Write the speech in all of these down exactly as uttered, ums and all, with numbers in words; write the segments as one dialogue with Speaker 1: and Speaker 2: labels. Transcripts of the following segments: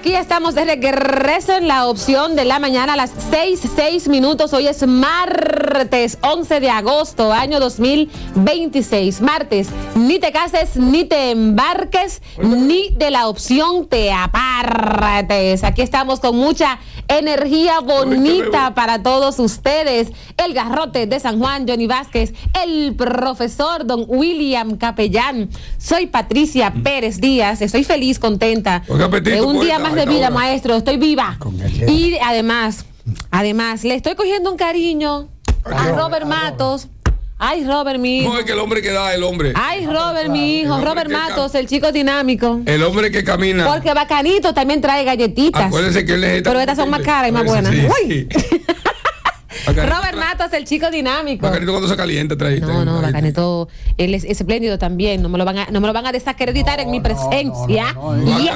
Speaker 1: Aquí estamos de regreso en la opción de la mañana a las seis, seis minutos. Hoy es martes once de agosto, año dos mil veintiséis. Martes, ni te cases, ni te embarques, ni de la opción te apartes. Aquí estamos con mucha energía bonita para todos ustedes. El garrote de San Juan, Johnny Vázquez, el profesor don William Capellán. Soy Patricia Pérez Díaz. Estoy feliz, contenta. De un día más de vida, maestro. Estoy viva. Y además, además, le estoy cogiendo un cariño a Robert Matos. Ay, Robert, mi hijo.
Speaker 2: No, es que el hombre que da, el hombre.
Speaker 1: Ay, Robert, mi hijo. Robert Matos, el chico dinámico.
Speaker 2: El hombre que camina.
Speaker 1: Porque Bacanito también trae galletitas.
Speaker 2: Acuérdense que él es
Speaker 1: Pero estas son más caras y más buenas.
Speaker 2: Sí,
Speaker 1: Uy.
Speaker 2: sí.
Speaker 1: Robert Matos, el chico dinámico.
Speaker 2: Bacanito cuando se calienta trae.
Speaker 1: No, no, Bacanito, él es, es espléndido también. No me lo van a, no me lo van a desacreditar no, en mi presencia. No, no, no, no.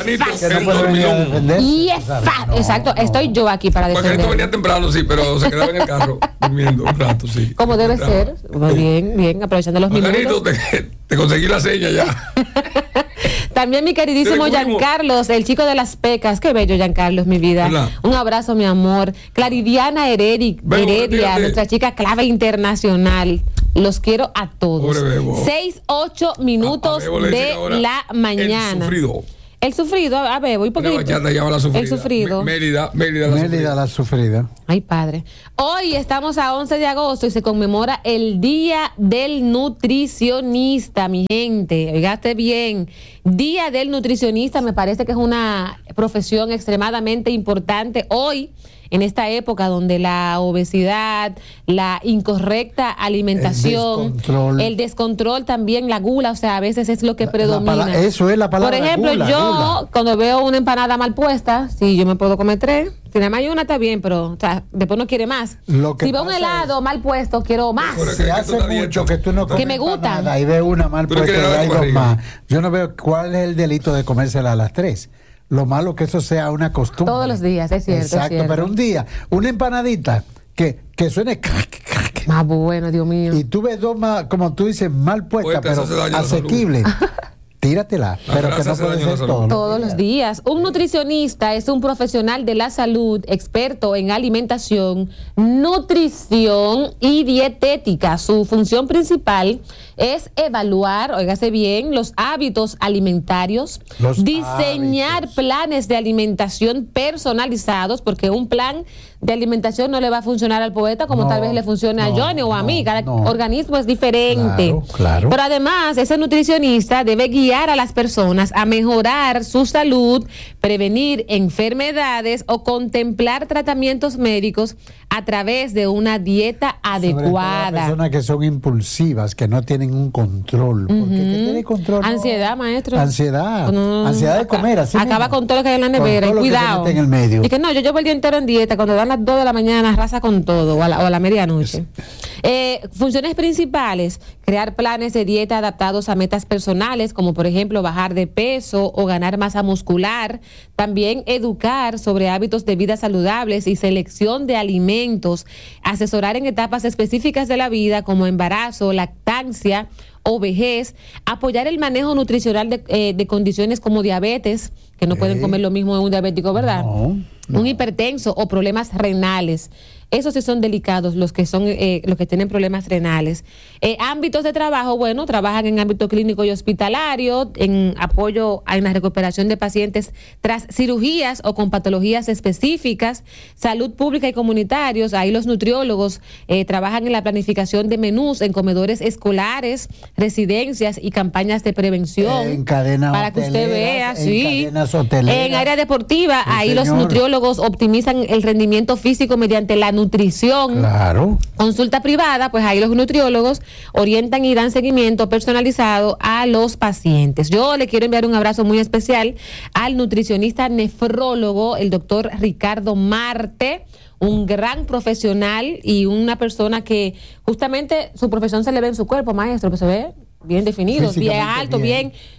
Speaker 1: Y es fácil. Exacto, estoy yo aquí para defender.
Speaker 2: Bacanito venía temprano, sí, pero se quedaba en el carro durmiendo un rato, sí.
Speaker 1: Como debe ser. Bien, bien, aprovechando los
Speaker 2: Bacanito,
Speaker 1: minutos.
Speaker 2: Te, te conseguí la seña ya.
Speaker 1: También mi queridísimo Giancarlos, el chico de las pecas. Qué bello, Giancarlos, mi vida. ¿Verdad? Un abrazo, mi amor. Claridiana Heredia, Heredia nuestra chica clave internacional. Los quiero a todos. Seis, ocho minutos a, a de la mañana.
Speaker 2: El sufrido.
Speaker 1: El sufrido, a ver, voy porque el sufrido.
Speaker 2: Mérida, Mérida, la,
Speaker 3: Mérida la sufrida.
Speaker 1: Ay, padre. Hoy estamos a once de agosto y se conmemora el Día del Nutricionista, mi gente. Oigaste bien. Día del Nutricionista, me parece que es una profesión extremadamente importante hoy, en esta época donde la obesidad, la incorrecta alimentación, el descontrol, el descontrol también, la gula, o sea, a veces es lo que
Speaker 3: la,
Speaker 1: predomina.
Speaker 3: La, eso es la palabra.
Speaker 1: Por ejemplo,
Speaker 3: gula,
Speaker 1: yo
Speaker 3: gula.
Speaker 1: Cuando veo una empanada mal puesta, sí, yo me puedo comer tres. Si nada más hay una está bien, pero o sea, después no quiere más. Lo que si veo un helado es, mal puesto, quiero más.
Speaker 3: Se hace mucho que tú no comes
Speaker 1: que me gusta.
Speaker 3: Ahí veo una mal puesta y hay dos más. Yo no veo cuál es el delito de comérsela a las tres. Lo malo que eso sea una costumbre.
Speaker 1: Todos los días, es cierto.
Speaker 3: Exacto,
Speaker 1: es cierto.
Speaker 3: Pero un día, una empanadita que, que suene crack, crack.
Speaker 1: Más bueno, Dios mío.
Speaker 3: Y tú ves dos más, como tú dices, mal puesta, pero asequible. Tíratela, pero que no puede ser todo.
Speaker 1: Todos los días. Un nutricionista es un profesional de la salud, experto en alimentación, nutrición y dietética. Su función principal es evaluar, óigase bien, los hábitos alimentarios, los diseñar hábitos. planes de alimentación personalizados, porque un plan de alimentación no le va a funcionar al poeta como no, tal vez le funcione no, a Johnny o a mí. Cada no. organismo es diferente.
Speaker 3: Claro, claro.
Speaker 1: Pero además, ese nutricionista debe guiar a las personas a mejorar su salud, prevenir enfermedades o contemplar tratamientos médicos a través de una dieta adecuada.
Speaker 3: Sobre todo personas que son impulsivas, que no tienen un control. Porque uh-huh. ¿qué tiene control?
Speaker 1: Ansiedad,
Speaker 3: no?
Speaker 1: maestro.
Speaker 3: Ansiedad.
Speaker 1: No,
Speaker 3: Ansiedad de comer. Así
Speaker 1: acaba
Speaker 3: mismo.
Speaker 1: con todo lo que hay en la nevera. Y cuidado.
Speaker 3: En el medio.
Speaker 1: Y que no, yo llevo el día entero en dieta. Cuando dan las dos de la mañana, arrasa con todo. O a la, o a la medianoche. Eh, funciones principales: crear planes de dieta adaptados a metas personales, como por ejemplo bajar de peso o ganar masa muscular. También educar sobre hábitos de vida saludables y selección de alimentos. Asesorar en etapas específicas de la vida como embarazo, lactancia o vejez. Apoyar el manejo nutricional de, eh, de condiciones como diabetes, que no ¿Eh? pueden comer lo mismo de un diabético, ¿verdad?
Speaker 3: No, no.
Speaker 1: Un hipertenso o problemas renales. Esos sí son delicados, los que son eh, los que tienen problemas renales. Eh, ámbitos de trabajo, bueno, trabajan en ámbito clínico y hospitalario, en apoyo en la recuperación de pacientes tras cirugías o con patologías específicas, salud pública y comunitarios. Ahí los nutriólogos eh, trabajan en la planificación de menús en comedores escolares, residencias y campañas de prevención.
Speaker 3: En cadenas
Speaker 1: para que usted vea,
Speaker 3: en
Speaker 1: sí.
Speaker 3: cadenas hoteleras.
Speaker 1: En área deportiva,
Speaker 3: sí,
Speaker 1: ahí
Speaker 3: señor.
Speaker 1: los nutriólogos optimizan el rendimiento físico mediante la nutrición.
Speaker 3: Claro.
Speaker 1: Consulta privada, pues ahí los nutriólogos orientan y dan seguimiento personalizado a los pacientes. Yo le quiero enviar un abrazo muy especial al nutricionista nefrólogo, el doctor Ricardo Marte, un gran profesional y una persona que justamente su profesión se le ve en su cuerpo, maestro, que se ve bien definido, bien alto, bien. bien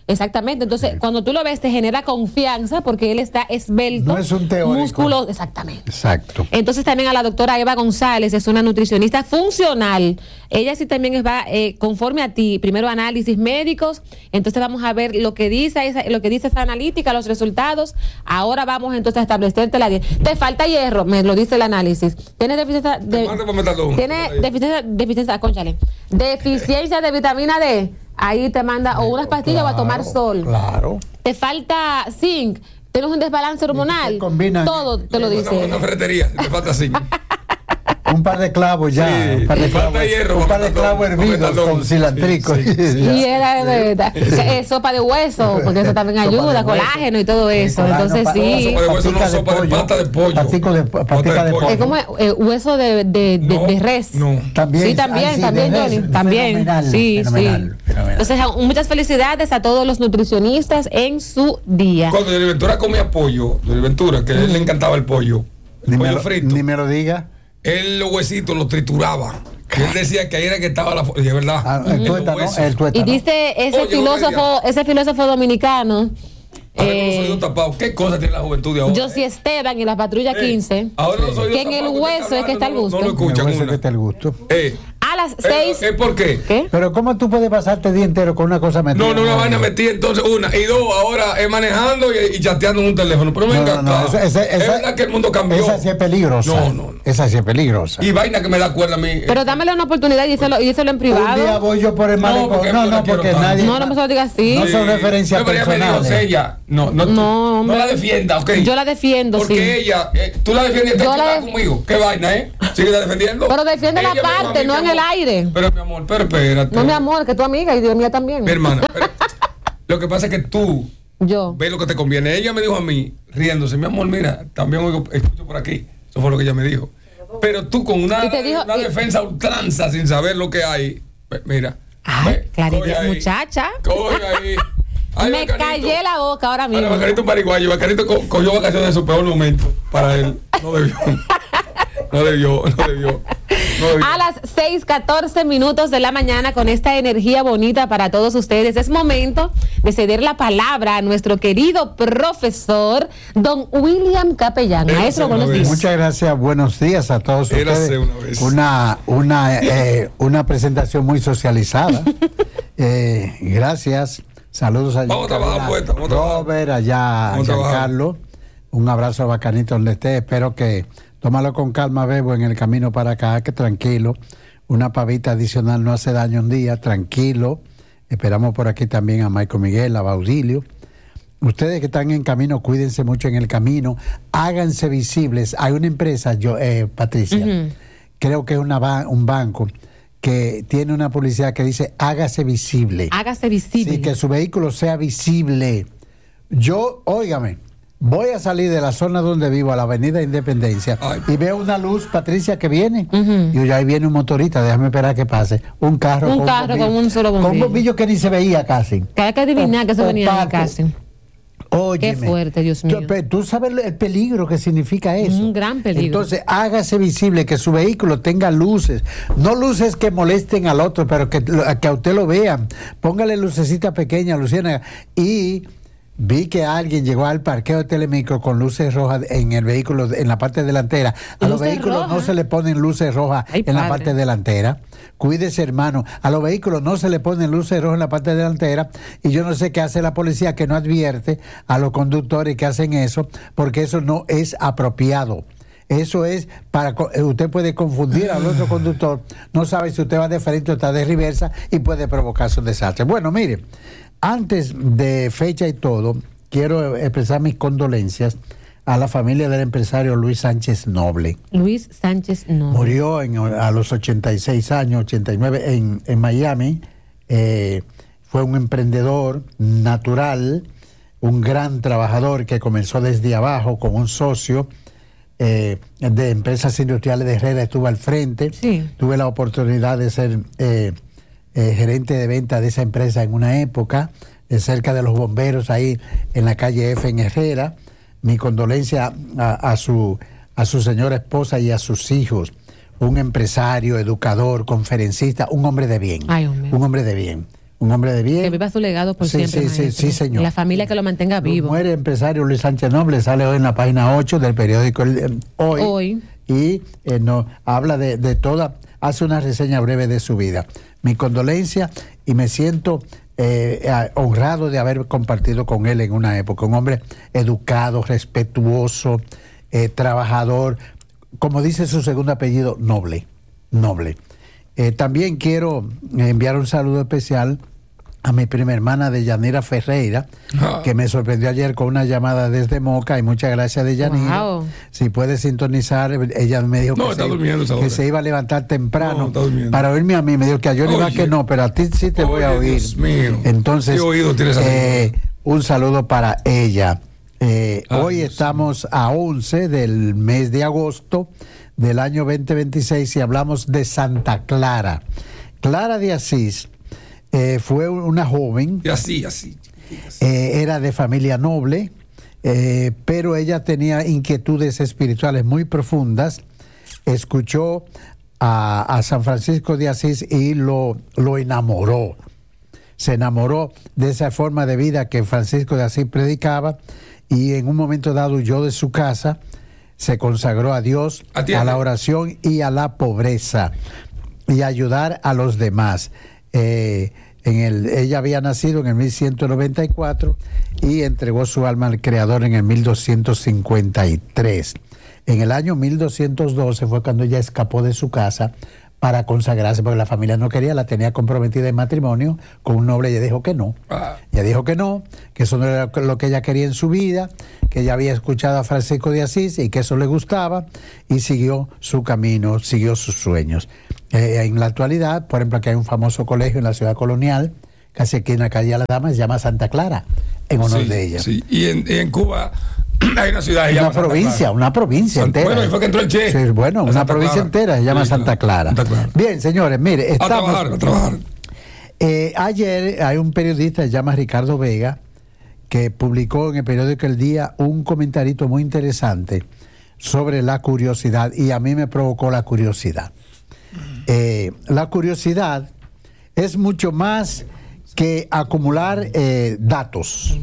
Speaker 1: Exactamente, entonces sí. Cuando tú lo ves te genera confianza porque él está esbelto,
Speaker 3: no es un teórico.
Speaker 1: Músculo, exactamente.
Speaker 3: Exacto.
Speaker 1: Entonces también a la doctora Eva González, es una nutricionista funcional. Ella sí también va eh, conforme a ti, primero análisis médicos, entonces vamos a ver lo que dice esa, lo que dice esa analítica, los resultados. Ahora vamos entonces a establecerte la dieta. Te falta hierro, me lo dice el análisis. Tienes deficiencia de, tiene deficiencia, deficiencia, cónchale, deficiencia de vitamina D. Ahí te manda o unas pastillas claro, o a tomar sol.
Speaker 3: Claro.
Speaker 1: Te falta zinc, tienes un desbalance hormonal. Todo te lo dice.
Speaker 2: Una ferretería, te falta zinc.
Speaker 3: Un par de clavos ya.
Speaker 2: Sí,
Speaker 3: un par de clavos,
Speaker 2: hierro,
Speaker 3: un par de clavos hervidos con cilantrico.
Speaker 2: Sí, sí, sí.
Speaker 1: Y era de verdad. Eh, sopa de hueso, porque eso también ayuda, colágeno y todo eso. Entonces sí.
Speaker 2: Sopa de hueso, no, sopa de pata de pollo.
Speaker 3: Patico de, patica de pollo.
Speaker 1: Es como eh, hueso de, de, de,
Speaker 2: no,
Speaker 1: de res.
Speaker 2: No.
Speaker 3: También.
Speaker 1: Sí, también,
Speaker 3: ah, sí,
Speaker 1: también, Johnny. También.
Speaker 3: Fenomenal,
Speaker 1: sí,
Speaker 3: fenomenal,
Speaker 1: sí.
Speaker 3: Fenomenal.
Speaker 1: Entonces, muchas felicidades a todos los nutricionistas en su día.
Speaker 2: Cuando Johnny Ventura comía pollo, Johnny Ventura, que a él le encantaba el pollo, el
Speaker 3: ni
Speaker 2: pollo
Speaker 3: me lo,
Speaker 2: frito.
Speaker 3: Ni me lo diga.
Speaker 2: Él los huesitos los trituraba. Él decía que ahí era que estaba la... Y es verdad.
Speaker 3: Ah, el tuétano, el tuétano.
Speaker 1: Y dice ese
Speaker 2: Oye,
Speaker 1: filósofo, ese filósofo dominicano.
Speaker 2: Ahora
Speaker 1: eh,
Speaker 2: con los oídos tapados, ¿qué cosa tiene la juventud de ahora?
Speaker 1: José Esteban y la patrulla
Speaker 2: eh,
Speaker 1: quince.
Speaker 2: Ahora los oídos
Speaker 1: que en el
Speaker 2: tapados,
Speaker 1: hueso es que está el gusto.
Speaker 2: No, no lo escuchan.
Speaker 3: En el hueso que está el gusto.
Speaker 2: Eh,
Speaker 1: a las
Speaker 2: eh,
Speaker 1: seis.
Speaker 2: eh, ¿Por qué?
Speaker 1: ¿Qué?
Speaker 3: Pero ¿cómo tú puedes pasarte el día entero con una cosa metida?
Speaker 2: No, no, una vaina metida, entonces una. Y dos, ahora es manejando y, y chateando en un teléfono. Pero venga,
Speaker 3: no, no, no, esa, esa,
Speaker 2: es
Speaker 3: esa,
Speaker 2: verdad que el mundo cambió.
Speaker 3: Esa sí es peligrosa.
Speaker 2: No, no, no.
Speaker 3: Esa sí es peligrosa.
Speaker 2: Y vaina que me da cuerda a mí.
Speaker 1: Pero dámele una oportunidad y díselo, y díselo en privado.
Speaker 3: Un día voy yo por el malecón.
Speaker 2: No, porque
Speaker 3: No,
Speaker 2: yo
Speaker 3: no,
Speaker 2: la quiero
Speaker 3: porque
Speaker 2: tanto.
Speaker 3: nadie.
Speaker 1: No, no me se lo diga así.
Speaker 3: No son referencias
Speaker 2: No, pero ella me dijo,
Speaker 3: personales.
Speaker 2: ella, no, no,
Speaker 1: No,
Speaker 2: no,
Speaker 1: hombre.
Speaker 2: la defienda, ¿ok?
Speaker 1: Yo la defiendo,
Speaker 2: Porque
Speaker 1: sí.
Speaker 2: ella, eh, tú la defiendes y te
Speaker 1: Yo la
Speaker 2: quedas
Speaker 1: def-
Speaker 2: conmigo. ¿Qué vaina, eh? Sigue defendiendo.
Speaker 1: Pero defiende la
Speaker 2: Ella me dijo a
Speaker 1: parte,
Speaker 2: mí,
Speaker 1: no
Speaker 2: mi
Speaker 1: en el
Speaker 2: amor.
Speaker 1: aire.
Speaker 2: Pero mi amor, pero espérate.
Speaker 1: No, mi amor, que tu amiga y Dios mía también.
Speaker 2: Mi hermana, pero, lo que pasa es que tú
Speaker 1: Yo.
Speaker 2: ves lo que te conviene. Ella me dijo a mí, riéndose, mi amor, mira, también oigo, escucho por aquí. Eso fue lo que ella me dijo. Pero tú con una,
Speaker 1: Y te dijo-
Speaker 2: una
Speaker 1: y-
Speaker 2: defensa a ultranza sin saber lo que hay. Ve, Mira.
Speaker 1: Ay,
Speaker 2: ve,
Speaker 1: claridad,
Speaker 2: coge ahí,
Speaker 1: muchacha.
Speaker 2: Coge ahí. Ay,
Speaker 1: Me
Speaker 2: Bacanito.
Speaker 1: callé la boca ahora mismo.
Speaker 2: Ahora, Bacanito Paraguayo, Bacanito co cogió vacaciones de su peor momento para él. No debió. No debió, no debió. No debió.
Speaker 1: A las seis catorce minutos de la mañana, con esta energía bonita para todos ustedes, es momento de ceder la palabra a nuestro querido profesor, don William Capellán.
Speaker 2: Érase
Speaker 1: Maestro,
Speaker 2: una
Speaker 1: buenos
Speaker 2: vez.
Speaker 1: días.
Speaker 3: Muchas gracias, buenos días a todos
Speaker 2: Érase
Speaker 3: ustedes.
Speaker 2: una vez.
Speaker 3: Una, una, eh, una presentación muy socializada. eh, gracias. Saludos a
Speaker 2: Vamos a trabajar, poeta, vamos a trabajar.
Speaker 3: Robert, allá a
Speaker 2: Vamos a trabajar.
Speaker 3: Giancarlo. Un abrazo a Bacanito donde esté. Espero que tómalo con calma, Bebo, en el camino para acá, que tranquilo. Una pavita adicional no hace daño un día, tranquilo. Esperamos por aquí también a Michael Miguel, a Baudilio. Ustedes que están en camino, cuídense mucho en el camino, háganse visibles. Hay una empresa, yo, eh, Patricia,
Speaker 1: Ujú.
Speaker 3: creo que es una ba- un banco que tiene una publicidad que dice hágase visible.
Speaker 1: Hágase visible.
Speaker 3: Sí, que su vehículo sea visible. Yo, óigame, voy a salir de la zona donde vivo, a la Avenida Independencia,
Speaker 2: Ay.
Speaker 3: y veo una luz, Patricia, que viene.
Speaker 1: Ujú.
Speaker 3: Y yo, ahí viene un motorista, déjame esperar que pase. Un carro,
Speaker 1: Un
Speaker 3: con,
Speaker 1: carro
Speaker 3: bombillo,
Speaker 1: con un solo
Speaker 3: Con
Speaker 1: bombillo.
Speaker 3: un bombillo que ni se veía casi.
Speaker 1: Que hay que adivinar que eso venía de
Speaker 3: Opaco.
Speaker 1: casi.
Speaker 3: Óyeme.
Speaker 1: Qué fuerte, Dios mío.
Speaker 3: Tú, pe- tú sabes el peligro que significa eso.
Speaker 1: Un gran peligro.
Speaker 3: Entonces, hágase visible que su vehículo tenga luces. No luces que molesten al otro, pero que, lo- que a usted lo vean. Póngale lucecita pequeña, Luciana. Y vi que alguien llegó al parqueo de Telemicro con luces rojas en el vehículo, en la parte delantera. A los
Speaker 1: Luces
Speaker 3: vehículos no
Speaker 1: rojas.
Speaker 3: se le ponen luces rojas
Speaker 1: Ay,
Speaker 3: en la
Speaker 1: padre.
Speaker 3: parte delantera. Cuídese, hermano. A los vehículos no se le ponen luces rojas en la parte delantera. Y yo no sé qué hace la policía que no advierte a los conductores que hacen eso, porque eso no es apropiado. Eso es para... co- eh, Usted puede confundir al otro conductor. No sabe si usted va de frente o está de reversa y puede provocarse un desastre. Bueno, mire, antes de fecha y todo, quiero expresar mis condolencias a la familia del empresario Luis Sánchez Noble.
Speaker 1: Luis Sánchez no.
Speaker 3: Murió en- a los ochenta y seis años, ochenta y nueve, en, en Miami. Eh, fue un emprendedor natural, un gran trabajador que comenzó desde abajo con un socio eh, de Empresas Industriales de Herrera, estuvo al frente.
Speaker 1: Sí.
Speaker 3: Tuve la oportunidad de ser eh, eh, gerente de venta de esa empresa en una época, eh, cerca de los bomberos, ahí en la calle F en Herrera. Mi condolencia a, a su a su señora esposa y a sus hijos. Un empresario, educador, conferencista, un hombre de bien.
Speaker 1: Ay, hombre.
Speaker 3: Un hombre de bien. un hombre de bien.
Speaker 1: Que viva su legado por
Speaker 3: Sí,
Speaker 1: siempre,
Speaker 3: sí, sí,
Speaker 1: maestro.
Speaker 3: sí, señor.
Speaker 1: La familia que lo mantenga vivo.
Speaker 3: Muere empresario Luis Sánchez Noble, sale hoy en la página ocho del periódico El- eh, Hoy.
Speaker 1: Hoy.
Speaker 3: Y eh, no, habla de, de toda, hace una reseña breve de su vida. Mi condolencia y me siento eh, honrado de haber compartido con él en una época. Un hombre educado, respetuoso, eh, trabajador, como dice su segundo apellido, noble, noble. Eh, también quiero enviar un saludo especial a mi prima hermana de Yanira Ferreira,
Speaker 2: Ah.
Speaker 3: que me sorprendió ayer con una llamada desde Moca, y muchas gracias de Yanira.
Speaker 1: Wow.
Speaker 3: Si puede sintonizar, ella me dijo
Speaker 2: No,
Speaker 3: que,
Speaker 2: está
Speaker 3: se,
Speaker 2: durmiendo esa
Speaker 3: que
Speaker 2: hora.
Speaker 3: se iba a levantar
Speaker 2: No,
Speaker 3: temprano
Speaker 2: está durmiendo.
Speaker 3: para oírme a mí. Me dijo que a yo iba
Speaker 2: Oye.
Speaker 3: que no, pero a ti sí te voy a
Speaker 2: Oye,
Speaker 3: oír.
Speaker 2: Dios mío.
Speaker 3: Entonces,
Speaker 2: ¿Qué oído tiene esa
Speaker 3: eh, un saludo para ella. Eh,
Speaker 2: Ay,
Speaker 3: hoy
Speaker 2: Dios
Speaker 3: estamos a once del mes de agosto del año veinte veintiséis y hablamos de Santa Clara. Clara de Asís eh, fue una joven,
Speaker 2: Y así, así.
Speaker 3: eh, era de familia noble, eh, pero ella tenía inquietudes espirituales muy profundas. Escuchó a, a San Francisco de Asís y lo, lo enamoró. Se enamoró de esa forma de vida que Francisco de Asís predicaba, y en un momento dado huyó de su casa, se consagró a Dios,
Speaker 2: Atiende.
Speaker 3: a la oración y a la pobreza, y a ayudar a los demás. Eh, en el, ella había nacido en el mil ciento noventa y cuatro y entregó su alma al Creador en el mil doscientos cincuenta y tres. En el año mil doscientos doce fue cuando ella escapó de su casa para consagrarse, porque la familia no quería, la tenía comprometida en matrimonio con un noble. Ella dijo que no.
Speaker 2: Ah.
Speaker 3: Ella dijo que no, que eso no era lo que ella quería en su vida, que ella había escuchado a Francisco de Asís y que eso le gustaba, y siguió su camino, siguió sus sueños. Eh, en la actualidad, por ejemplo, aquí hay un famoso colegio en la ciudad colonial, casi aquí en la calle de la Dama, se llama Santa Clara, en honor
Speaker 2: Sí,
Speaker 3: de ella.
Speaker 2: sí. Y en, y en Cuba hay una ciudad que se
Speaker 3: Una
Speaker 2: llama Santa
Speaker 3: provincia,
Speaker 2: Clara.
Speaker 3: una provincia
Speaker 2: San-
Speaker 3: entera.
Speaker 2: bueno, y fue que entró el Che.
Speaker 3: Sí, bueno,
Speaker 2: A
Speaker 3: una
Speaker 2: Santa
Speaker 3: provincia
Speaker 2: Clara.
Speaker 3: entera se llama
Speaker 2: Sí,
Speaker 3: Santa Clara.
Speaker 2: Santa Clara.
Speaker 3: Bien, señores, mire,
Speaker 2: A
Speaker 3: estamos...
Speaker 2: trabajar, a trabajar.
Speaker 3: Eh, ayer hay un periodista, se llama Ricardo Vega, que publicó en el periódico El Día un comentarito muy interesante sobre la curiosidad, y a mí me provocó la curiosidad. Eh, la curiosidad es mucho más que acumular eh, datos.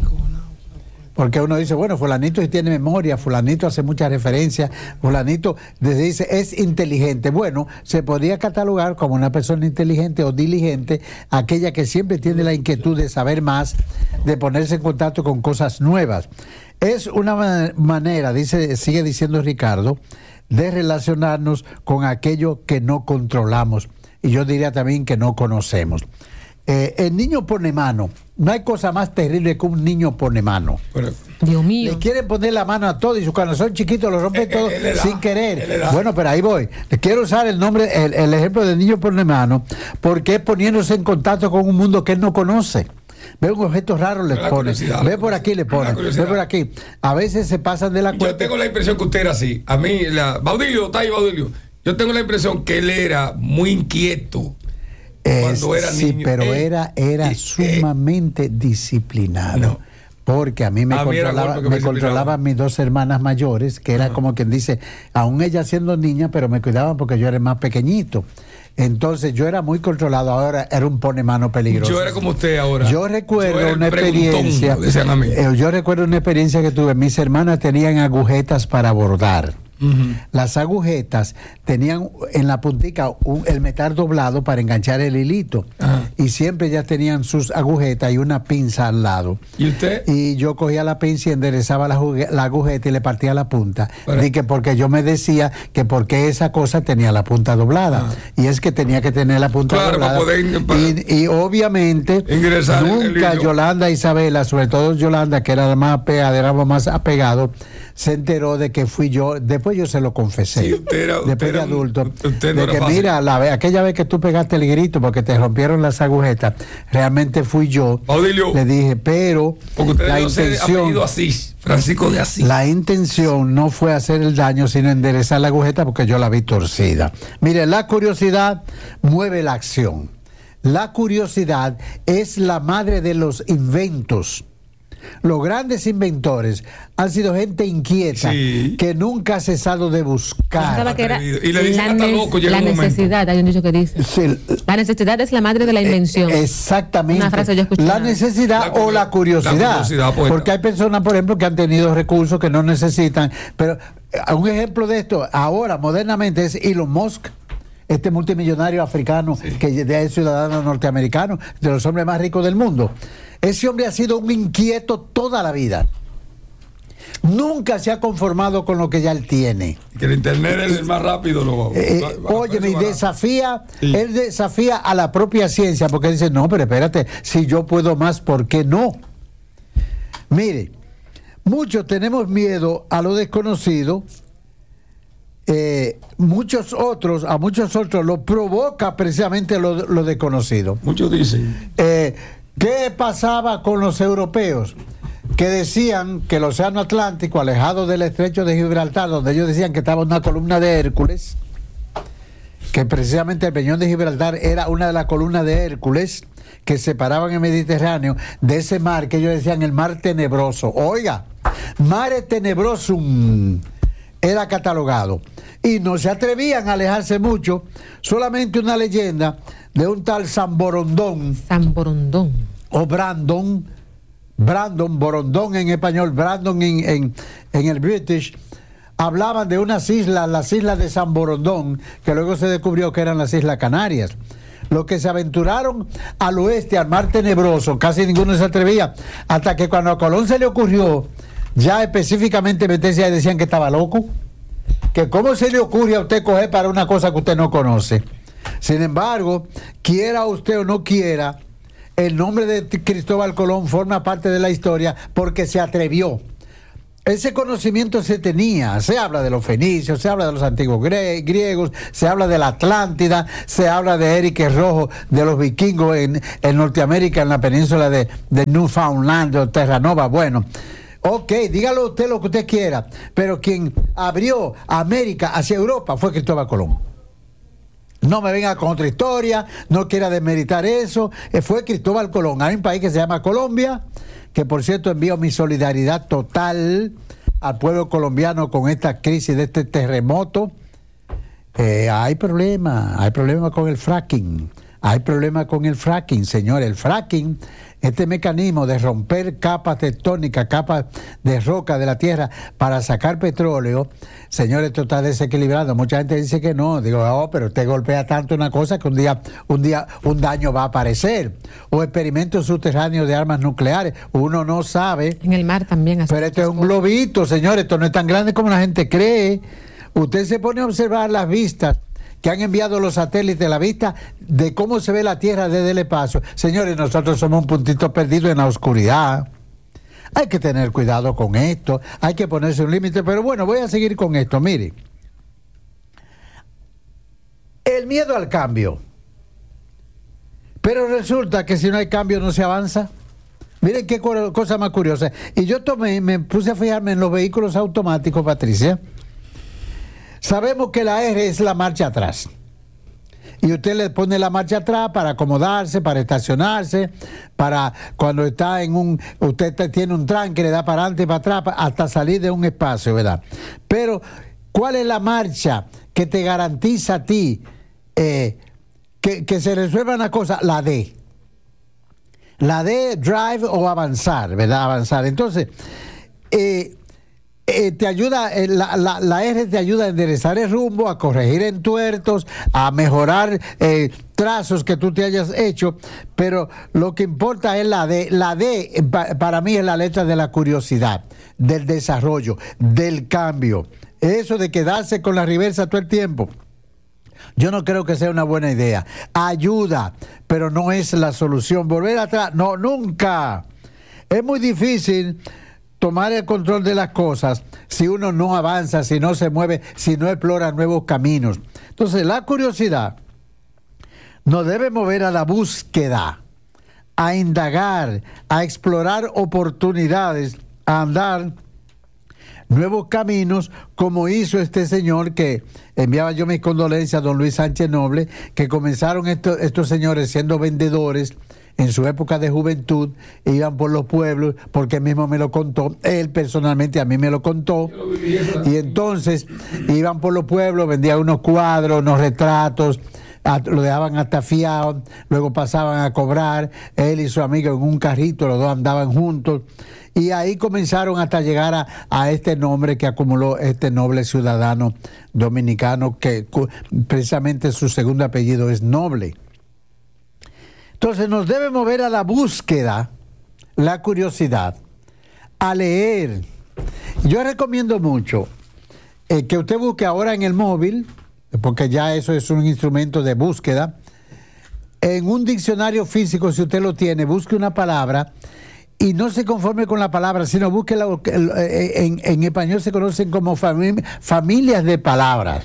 Speaker 3: Porque uno dice, bueno, fulanito sí tiene memoria, fulanito hace muchas referencias, fulanito desde dice es inteligente. Bueno, se podría catalogar como una persona inteligente o diligente aquella que siempre tiene la inquietud de saber más, de ponerse en contacto con cosas nuevas. Es una ma- manera, dice, sigue diciendo Ricardo, de relacionarnos con aquello que no controlamos, y yo diría también que no conocemos. Eh, el niño pone mano. No hay cosa más terrible que un niño pone mano.
Speaker 2: Pero,
Speaker 1: Dios mío.
Speaker 3: Le quieren poner la mano a todo, y cuando son chiquitos lo rompen
Speaker 2: Eh,
Speaker 3: todo
Speaker 2: eh, él le da,
Speaker 3: sin
Speaker 2: él le
Speaker 3: querer.
Speaker 2: da.
Speaker 3: Bueno, pero ahí voy. Le quiero usar el nombre, el, el ejemplo del niño pone mano, porque es poniéndose en contacto con un mundo que él no conoce. Ve un objeto raro, le
Speaker 2: La
Speaker 3: pone.
Speaker 2: curiosidad,
Speaker 3: Ve
Speaker 2: la
Speaker 3: por aquí, le
Speaker 2: curiosidad.
Speaker 3: pone.
Speaker 2: La curiosidad.
Speaker 3: Ve por aquí. A veces se pasan de la
Speaker 2: yo
Speaker 3: cuenta.
Speaker 2: tengo la impresión que usted era así. A mí, la, Baudilio, está ahí, Baudilio. Yo tengo la impresión que él era muy inquieto.
Speaker 3: Es-
Speaker 2: cuando era
Speaker 3: sí,
Speaker 2: niño.
Speaker 3: pero
Speaker 2: Eh,
Speaker 3: era, era
Speaker 2: eh,
Speaker 3: sumamente disciplinado.
Speaker 2: No.
Speaker 3: Porque a mí me
Speaker 2: A mí era
Speaker 3: controlaba,
Speaker 2: gordo que
Speaker 3: me
Speaker 2: me disciplinaba.
Speaker 3: controlaban mis dos hermanas mayores, que era
Speaker 2: Ajá.
Speaker 3: como quien dice, aún ella siendo niña, pero me cuidaban porque yo era el más pequeñito. Entonces yo era muy controlado, ahora era un pone mano peligroso.
Speaker 2: Yo era como usted ahora.
Speaker 3: Yo recuerdo
Speaker 2: Yo era el
Speaker 3: una
Speaker 2: preguntón,
Speaker 3: experiencia,
Speaker 2: decían a mí.
Speaker 3: eh, yo recuerdo una experiencia que tuve. Mis hermanas tenían agujetas para bordar.
Speaker 2: Ujú.
Speaker 3: Las agujetas tenían en la puntica un- el metal doblado para enganchar el hilito.
Speaker 2: Ajá.
Speaker 3: Y siempre ya tenían sus agujetas y una pinza al lado.
Speaker 2: ¿Y usted?
Speaker 3: Y yo cogía la pinza y enderezaba la, jugue- la agujeta y le partía la punta.
Speaker 2: Para-
Speaker 3: Y que porque yo me decía que porque esa cosa tenía la punta doblada.
Speaker 2: Ah.
Speaker 3: Y es que tenía que tener la punta
Speaker 2: Claro, para
Speaker 3: doblada.
Speaker 2: poder- para-
Speaker 3: y, y obviamente
Speaker 2: Ingresar el- el
Speaker 3: nunca
Speaker 2: hilo.
Speaker 3: Yolanda e Isabela, sobre todo Yolanda, que era la más apegada, éramos más apegados, se enteró de que fui yo. Después yo se lo confesé.
Speaker 2: Sí, usted era-
Speaker 3: después
Speaker 2: usted
Speaker 3: de
Speaker 2: era un-
Speaker 3: adulto.
Speaker 2: usted no
Speaker 3: de
Speaker 2: era
Speaker 3: que
Speaker 2: fácil.
Speaker 3: mira, la, ve- aquella vez que tú pegaste el grito porque te rompieron las agujetas, realmente fui yo.
Speaker 2: Baudilio.
Speaker 3: Le dije, pero
Speaker 2: Porque usted
Speaker 3: la
Speaker 2: no se
Speaker 3: intención,
Speaker 2: apellido Asís, Francisco de Asís.
Speaker 3: la intención no fue hacer el daño, sino enderezar la agujeta porque yo la vi torcida. Mire, la curiosidad mueve la acción. La curiosidad es la madre de los inventos. Los grandes inventores han sido gente inquieta, sí, que nunca ha cesado de buscar.
Speaker 1: Que era
Speaker 2: y le dicen hasta loco, llega
Speaker 1: la
Speaker 2: un
Speaker 1: necesidad, hay un dicho que dice. Sí, la necesidad es la madre de la invención.
Speaker 3: Eh, exactamente.
Speaker 1: Una frase yo escuché.
Speaker 3: La necesidad la o la curiosidad. La curiosidad porque hay personas, por ejemplo, que han tenido recursos que no necesitan. Pero eh, un ejemplo de esto, ahora, modernamente, es Elon Musk. Este multimillonario africano, sí, que es ciudadano norteamericano, de los hombres más ricos del mundo. Ese hombre ha sido un inquieto toda la vida. Nunca se ha conformado con lo que ya él tiene.
Speaker 2: Que el internet es el más rápido. Lo,
Speaker 3: eh, va, va, oye, me desafía, sí, él desafía a la propia ciencia, porque dice, no, pero espérate, si yo puedo más, ¿por qué no? Mire, muchos tenemos miedo a lo desconocido. Eh, muchos otros, a muchos otros lo provoca precisamente lo, lo desconocido.
Speaker 2: Muchos dicen.
Speaker 3: Eh, ¿Qué pasaba con los europeos? Que decían que el océano Atlántico, alejado del estrecho de Gibraltar, donde ellos decían que estaba una columna de Hércules, que precisamente el peñón de Gibraltar era una de las columnas de Hércules que separaban el Mediterráneo de ese mar que ellos decían el mar tenebroso. Oiga, mare tenebrosum era catalogado, y no se atrevían a alejarse mucho. Solamente una leyenda de un tal San Borondón,
Speaker 1: San Borondón
Speaker 3: o Brandon, Brandon, Borondón en español, Brandon en, en, en el British, hablaban de unas islas, las islas de San Borondón, que luego se descubrió que eran las Islas Canarias. Los que se aventuraron al oeste, al mar tenebroso, casi ninguno se atrevía, hasta que cuando a Colón se le ocurrió ya específicamente meterse ahí, decían que estaba loco, que cómo se le ocurre a usted coger para una cosa que usted no conoce. Sin embargo, quiera usted o no quiera, el nombre de Cristóbal Colón forma parte de la historia porque se atrevió. Ese conocimiento se tenía, se habla de los fenicios, se habla de los antiguos gre- griegos, se habla de la Atlántida, se habla de Eric el Rojo, de los vikingos en, en Norteamérica, en la península de, de Newfoundland o Terranova. Bueno, ok, dígalo usted lo que usted quiera, pero quien abrió América hacia Europa fue Cristóbal Colón. No me venga con otra historia, no quiera desmeritar eso, eh, fue Cristóbal Colón. Hay un país que se llama Colombia, que por cierto envío mi solidaridad total al pueblo colombiano con esta crisis de este terremoto. Eh, hay problema, hay problema con el fracking. Hay problema con el fracking, señor. El fracking, este mecanismo de romper capas tectónicas, capas de roca de la tierra para sacar petróleo, señor, esto está desequilibrado. Mucha gente dice que no. Digo, oh, pero usted golpea tanto una cosa que un día, un día, un daño va a aparecer. O experimentos subterráneos de armas nucleares. Uno no sabe.
Speaker 1: En el mar también.
Speaker 3: Pero esto es un globito, señor. Esto no es tan grande como la gente cree. Usted se pone a observar las vistas que han enviado los satélites, la vista de cómo se ve la Tierra desde el espacio. Señores, nosotros somos un puntito perdido en la oscuridad. Hay que tener cuidado con esto, hay que ponerse un límite, pero bueno, voy a seguir con esto. Mire, el miedo al cambio. Pero resulta que si no hay cambio no se avanza. Miren qué cosa más curiosa. Y yo tomé, me puse a fijarme en los vehículos automáticos, Patricia. Sabemos que la R es la marcha atrás. Y usted le pone la marcha atrás para acomodarse, para estacionarse, para cuando está en un... Usted tiene un tranque, le da para adelante y para atrás hasta salir de un espacio, ¿verdad? Pero, ¿cuál es la marcha que te garantiza a ti eh, que, que se resuelva una cosa? La D. La D, drive o avanzar, ¿verdad? Avanzar. Entonces, eh, Eh, te ayuda, eh, la, la, la R te ayuda a enderezar el rumbo, a corregir entuertos, a mejorar eh, trazos que tú te hayas hecho, pero lo que importa es la D. La D eh, pa, para mí es la letra de la curiosidad, del desarrollo, del cambio. Eso de quedarse con la reversa todo el tiempo, yo no creo que sea una buena idea. Ayuda, pero no es la solución. Volver atrás, no, nunca. Es muy difícil tomar el control de las cosas si uno no avanza, si no se mueve, si no explora nuevos caminos. Entonces, la curiosidad nos debe mover a la búsqueda, a indagar, a explorar oportunidades, a andar nuevos caminos, como hizo este señor que enviaba yo mis condolencias a don Luis Sánchez Noble, que comenzaron estos, estos señores siendo vendedores en su época de juventud, iban por los pueblos, porque él mismo me lo contó, él personalmente a mí me lo contó, y entonces iban por los pueblos, vendían unos cuadros, unos retratos, a, lo dejaban atafiado, luego pasaban a cobrar, él y su amigo en un carrito, los dos andaban juntos, y ahí comenzaron hasta llegar a, a este nombre que acumuló este noble ciudadano dominicano, que precisamente su segundo apellido es Noble. Entonces nos debe mover a la búsqueda, la curiosidad, a leer. Yo recomiendo mucho eh, que usted busque ahora en el móvil, porque ya eso es un instrumento de búsqueda, en un diccionario físico, si usted lo tiene, busque una palabra y no se conforme con la palabra, sino busque la, en, en español se conocen como fami- familias de palabras.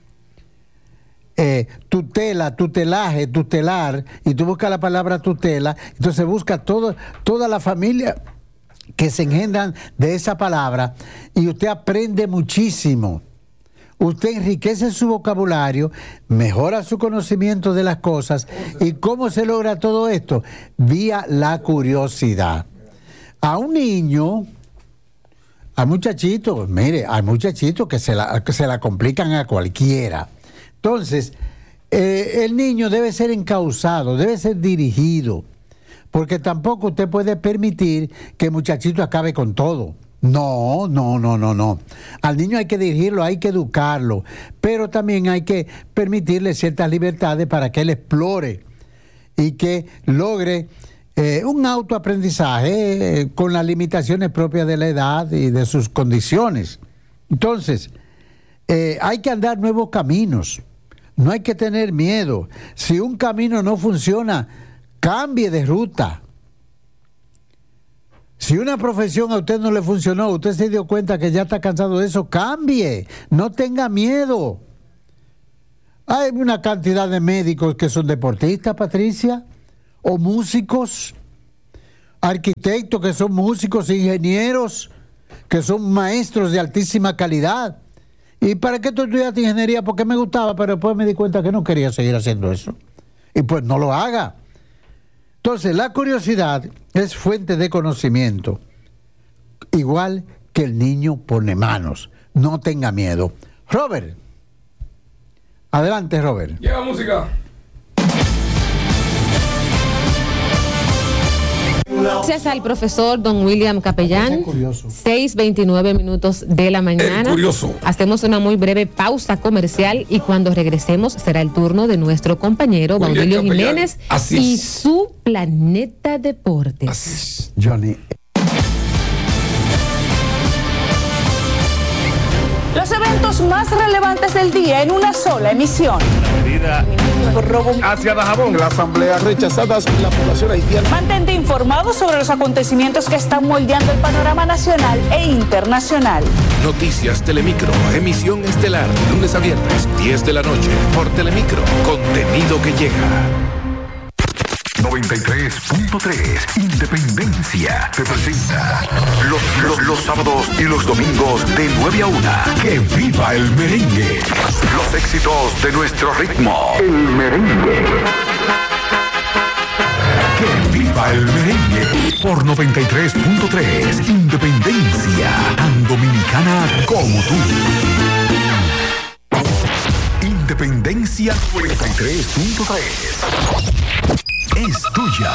Speaker 3: Eh, tutela, tutelaje, tutelar, y tú buscas la palabra tutela, entonces busca todo, toda la familia que se engendran de esa palabra y usted aprende muchísimo. Usted enriquece su vocabulario, mejora su conocimiento de las cosas. ¿Y cómo se logra todo esto? Vía la curiosidad. A un niño, a muchachitos, mire, hay muchachitos que se la, que se la complican a cualquiera. Entonces, eh, el niño debe ser encauzado, debe ser dirigido, porque tampoco usted puede permitir que el muchachito acabe con todo. No, no, no, no, no. Al niño hay que dirigirlo, hay que educarlo, pero también hay que permitirle ciertas libertades para que él explore y que logre eh, un autoaprendizaje eh, con las limitaciones propias de la edad y de sus condiciones. Entonces, eh, hay que andar nuevos caminos, no hay que tener miedo. Si un camino no funciona, cambie de ruta. Si una profesión a usted no le funcionó, usted se dio cuenta que ya está cansado de eso, cambie, no tenga miedo. Hay una cantidad de médicos que son deportistas, Patricia, o músicos, arquitectos que son músicos, ingenieros que son maestros de altísima calidad. ¿Y para qué tú estudiaste ingeniería? Porque me gustaba, pero después me di cuenta que no quería seguir haciendo eso. Y pues no lo haga. Entonces, la curiosidad es fuente de conocimiento, igual que el niño pone manos. No tenga miedo. Robert, adelante, Robert.
Speaker 2: Llega música.
Speaker 1: Gracias al profesor don William Capellán. seis veintinueve minutos de la mañana.
Speaker 2: El curioso.
Speaker 1: Hacemos una muy breve pausa comercial y cuando regresemos será el turno de nuestro compañero
Speaker 2: William
Speaker 1: Baudilio
Speaker 2: Capellán.
Speaker 1: Jiménez
Speaker 2: Así
Speaker 1: y
Speaker 2: es.
Speaker 1: su Planeta Deportes.
Speaker 2: Así es.
Speaker 3: Johnny.
Speaker 4: Los eventos más relevantes del día en una sola emisión.
Speaker 5: Hacia Dajabón, la asamblea rechazadas la población haitiana.
Speaker 4: Mantente informado sobre los acontecimientos que están moldeando el panorama nacional e internacional.
Speaker 6: Noticias Telemicro, emisión estelar, lunes a viernes, diez de la noche, por Telemicro, contenido que llega.
Speaker 7: noventa y tres punto tres Independencia te presenta los, los, los sábados y los domingos de nueve a una. ¡Que viva el merengue! Los éxitos de nuestro ritmo. El merengue. ¡Que viva el merengue! Por noventa y tres punto tres Independencia, tan dominicana como tú. Independencia noventa y tres punto tres es tuya.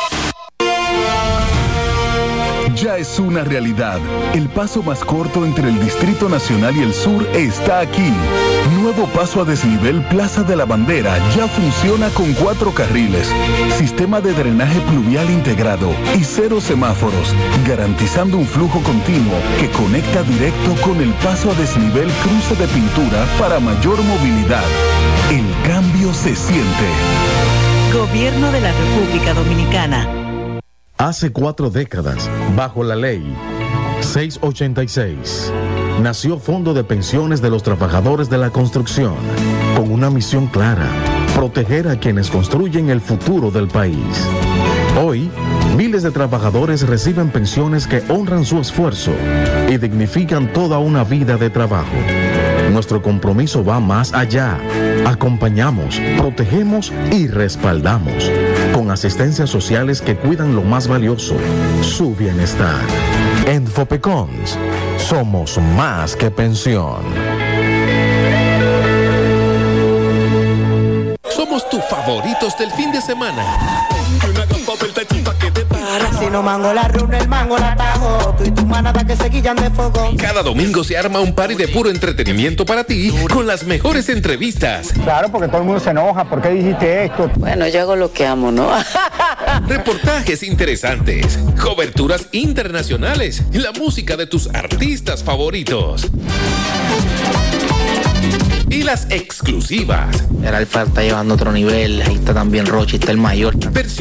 Speaker 8: Ya es una realidad. El paso más corto entre el Distrito Nacional y el sur está aquí. Nuevo paso a desnivel Plaza de la Bandera ya funciona con cuatro carriles, sistema de drenaje pluvial integrado y cero semáforos, garantizando un flujo continuo que conecta directo con el paso a desnivel Cruce de Pintura para mayor movilidad. El cambio se siente.
Speaker 9: Gobierno de la República Dominicana.
Speaker 10: Hace cuatro décadas, bajo la ley seiscientos ochenta y seis, nació Fondo de Pensiones de los Trabajadores de la Construcción, con una misión clara: proteger a quienes construyen el futuro del país. Hoy, miles de trabajadores reciben pensiones que honran su esfuerzo y dignifican toda una vida de trabajo. Nuestro compromiso va más allá. Acompañamos, protegemos y respaldamos. con asistencias sociales que cuidan lo más valioso, su bienestar. En Fopecons somos más que pensión.
Speaker 6: Somos tus favoritos del fin de semana.
Speaker 11: Si no mango la runa, el mango la tajo. Tú y tu manada que se guillan de fogón.
Speaker 6: Cada domingo se arma un party de puro entretenimiento para ti con las mejores entrevistas.
Speaker 12: Claro, porque todo el mundo se enoja. ¿Por qué dijiste esto?
Speaker 13: Bueno, yo hago lo que amo, ¿no?
Speaker 6: Reportajes interesantes, coberturas internacionales y la música de tus artistas favoritos. Y las exclusivas.
Speaker 14: El Alfa está llevando otro nivel. Ahí está también Rochi, está el mayor.
Speaker 6: Versión